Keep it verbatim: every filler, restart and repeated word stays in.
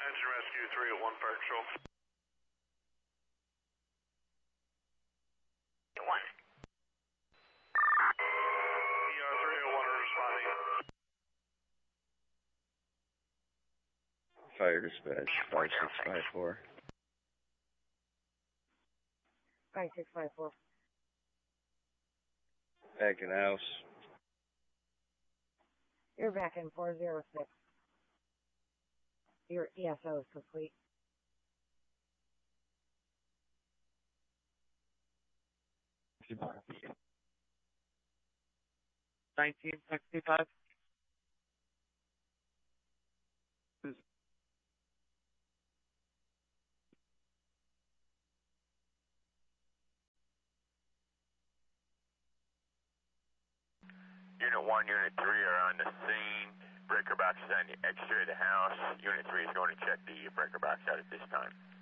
Attention Rescue three at one Fire Control. One. E R three oh one are responding. Fire dispatch, five six five four. five six five four. Back in house. You're back in four zero six. Your E S O is complete. nineteen sixty-five. Unit one, Unit three are on the scene. Breaker box is on the exterior of the house. Unit three is going to check the breaker box out at this time.